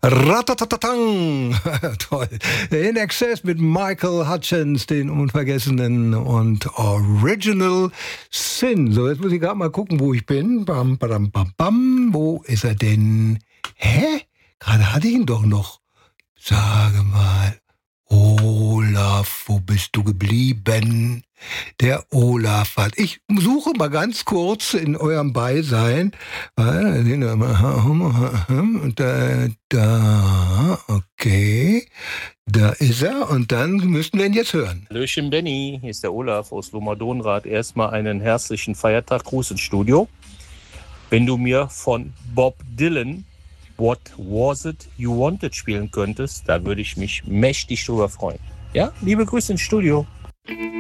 Ratatatang! Toll. In Excess mit Michael Hutchence, den Unvergessenen, und Original Sin. So, jetzt muss ich gerade mal gucken, wo ich bin. Bam, badam, bam, bam. Wo ist er denn? Hä? Gerade hatte ich ihn doch noch. Sage mal, Olaf, wo bist du geblieben? Der Olaf hat. Ich suche mal ganz kurz in eurem Beisein. Da, okay. Da ist er und dann müssten wir ihn jetzt hören. Hallöchen Benny, hier ist der Olaf aus Lohmar-Donrath. Erstmal einen herzlichen Feiertag-Gruß ins Studio. Wenn du mir von Bob Dylan What Was It You Wanted spielen könntest, da würde ich mich mächtig drüber freuen. Ja, liebe Grüße ins Studio.